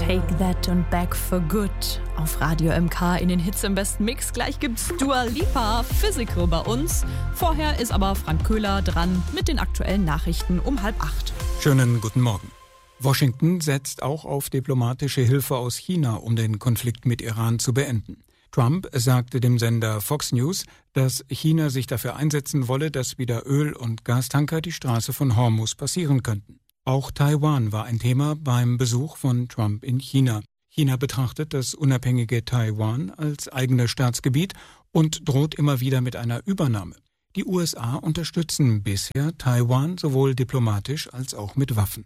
Take That und Back for Good auf Radio MK in den Hits im besten Mix. Gleich gibt's Dua Lipa, Physical bei uns. Vorher ist aber Frank Köhler dran mit den aktuellen Nachrichten um 7:30. Schönen guten Morgen. Washington setzt auch auf diplomatische Hilfe aus China, um den Konflikt mit Iran zu beenden. Trump sagte dem Sender Fox News, dass China sich dafür einsetzen wolle, dass wieder Öl- und Gastanker die Straße von Hormuz passieren könnten. Auch Taiwan war ein Thema beim Besuch von Trump in China. China betrachtet das unabhängige Taiwan als eigenes Staatsgebiet und droht immer wieder mit einer Übernahme. Die USA unterstützen bisher Taiwan sowohl diplomatisch als auch mit Waffen.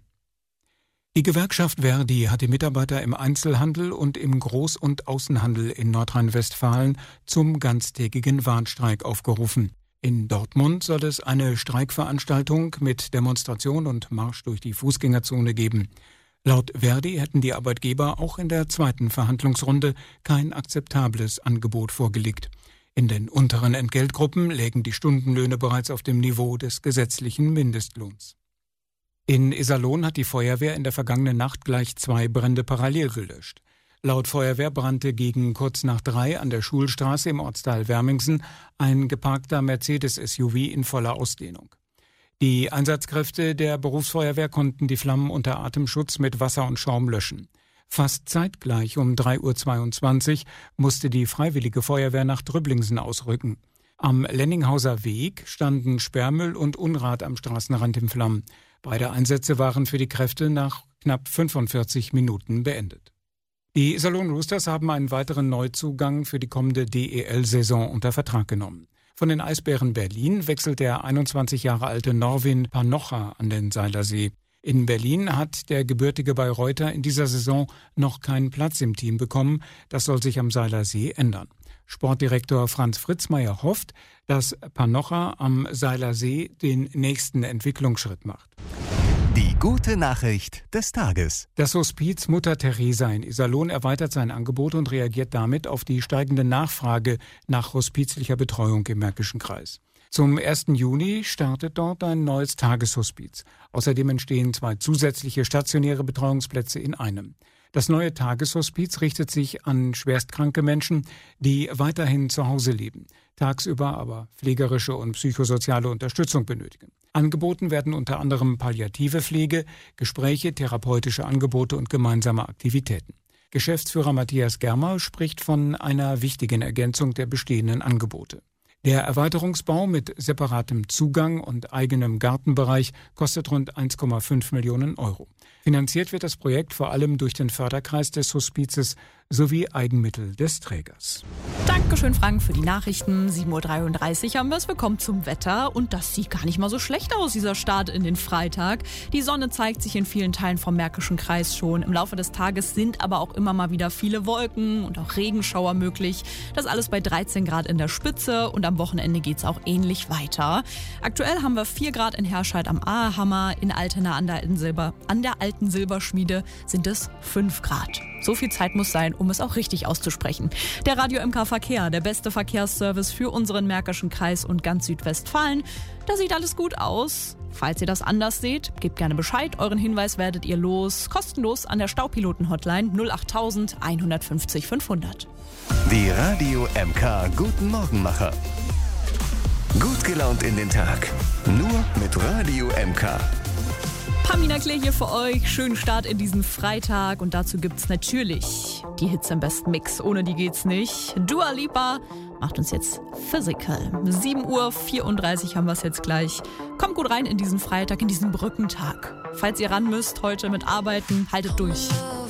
Die Gewerkschaft ver.di hat die Mitarbeiter im Einzelhandel und im Groß- und Außenhandel in Nordrhein-Westfalen zum ganztägigen Warnstreik aufgerufen. In Dortmund soll es eine Streikveranstaltung mit Demonstration und Marsch durch die Fußgängerzone geben. Laut ver.di hätten die Arbeitgeber auch in der zweiten Verhandlungsrunde kein akzeptables Angebot vorgelegt. In den unteren Entgeltgruppen lägen die Stundenlöhne bereits auf dem Niveau des gesetzlichen Mindestlohns. In Iserlohn hat die Feuerwehr in der vergangenen Nacht gleich 2 Brände parallel gelöscht. Laut Feuerwehr brannte gegen kurz nach 3 an der Schulstraße im Ortsteil Wermingsen ein geparkter Mercedes-SUV in voller Ausdehnung. Die Einsatzkräfte der Berufsfeuerwehr konnten die Flammen unter Atemschutz mit Wasser und Schaum löschen. Fast zeitgleich um 3:22 Uhr musste die Freiwillige Feuerwehr nach Drüblingsen ausrücken. Am Lenninghauser Weg standen Sperrmüll und Unrat am Straßenrand in Flammen. Beide Einsätze waren für die Kräfte nach knapp 45 Minuten beendet. Die Iserlohn Roosters haben einen weiteren Neuzugang für die kommende DEL-Saison unter Vertrag genommen. Von den Eisbären Berlin wechselt der 21 Jahre alte Norwin Panocha an den Seilersee. In Berlin hat der gebürtige Bayreuther in dieser Saison noch keinen Platz im Team bekommen. Das soll sich am Seilersee ändern. Sportdirektor Franz Fritzmeier hofft, dass Panocha am Seilersee den nächsten Entwicklungsschritt macht. Die gute Nachricht des Tages. Das Hospiz Mutter Teresa in Iserlohn erweitert sein Angebot und reagiert damit auf die steigende Nachfrage nach hospizlicher Betreuung im Märkischen Kreis. Zum 1. Juni startet dort ein neues Tageshospiz. Außerdem entstehen 2 zusätzliche stationäre Betreuungsplätze in einem. Das neue Tageshospiz richtet sich an schwerstkranke Menschen, die weiterhin zu Hause leben, tagsüber aber pflegerische und psychosoziale Unterstützung benötigen. Angeboten werden unter anderem palliative Pflege, Gespräche, therapeutische Angebote und gemeinsame Aktivitäten. Geschäftsführer Matthias Germer spricht von einer wichtigen Ergänzung der bestehenden Angebote. Der Erweiterungsbau mit separatem Zugang und eigenem Gartenbereich kostet rund 1,5 Millionen Euro. Finanziert wird das Projekt vor allem durch den Förderkreis des Hospizes sowie Eigenmittel des Trägers. Dankeschön, Frank, für die Nachrichten. 7:33 Uhr haben wir es. Wir kommen zum Wetter. Und das sieht gar nicht mal so schlecht aus, dieser Start in den Freitag. Die Sonne zeigt sich in vielen Teilen vom Märkischen Kreis schon. Im Laufe des Tages sind aber auch immer mal wieder viele Wolken und auch Regenschauer möglich. Das alles bei 13 Grad in der Spitze. Und am Wochenende geht es auch ähnlich weiter. Aktuell haben wir 4 Grad in Herscheid am Ahehammer. In Altena an der alten Silberschmiede sind es 5 Grad. So viel Zeit muss sein, um es auch richtig auszusprechen. Der Radio MK Verkehr, der beste Verkehrsservice für unseren Märkischen Kreis und ganz Südwestfalen. Da sieht alles gut aus. Falls ihr das anders seht, gebt gerne Bescheid. Euren Hinweis werdet ihr los. Kostenlos an der Staupiloten-Hotline 08000 150 500. Die Radio MK Guten Morgenmacher. Gut gelaunt in den Tag. Nur mit Radio MK. Pamina Klee hier für euch. Schönen Start in diesen Freitag. Und dazu gibt's natürlich die Hits im besten Mix. Ohne die geht's nicht. Dua Lipa macht uns jetzt Physical. 7:34 Uhr haben wir es jetzt gleich. Kommt gut rein in diesen Freitag, in diesen Brückentag. Falls ihr ran müsst heute mit Arbeiten, haltet durch.